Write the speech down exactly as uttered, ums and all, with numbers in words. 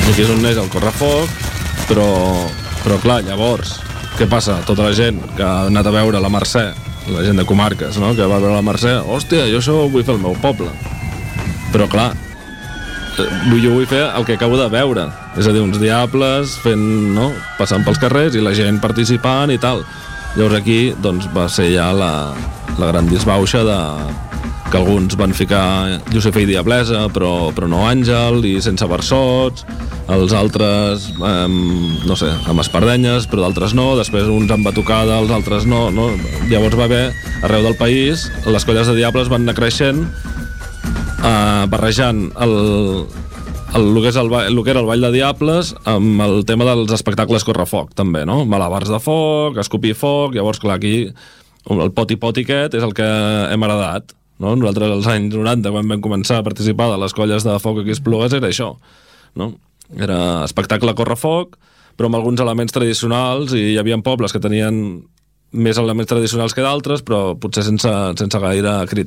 I aquí és on neix el correfoc, però, però clar, llavors, què passa? Tota la gent que ha anat a veure la Mercè, la gent de comarques, no?, que va veure la Mercè, hòstia, jo això ho vull fer al meu poble. Però clar, jo vull fer el que acabo de veure, és a dir, uns diables fent, no?, passant pels carrers i la gent participant i tal. Llavors aquí doncs, va ser ja la, la gran disbauxa de que alguns van ficar Josefa i Diablesa, però, però no Àngel, i sense versots, els altres, eh, no sé, amb espardenyes, però d'altres no, després uns amb batucada, els altres no, no. Llavors va haver, arreu del país, les colles de diables van anar creixent, eh, barrejant el, el, el, que és el, el que era el Ball de Diables amb el tema dels espectacles correfoc, també, no? Malabars de foc, escopir foc, llavors, clar, aquí el poti-poti aquest és el que hem heredat. No? Nosaltres als anys noranta, quan vam començar a participar de les colles de foc aquí a Esplugues, era això, no? Era espectacle correfoc, però amb alguns elements tradicionals, i hi havia pobles que tenien més elements tradicionals que d'altres, però potser sense, sense gaire crit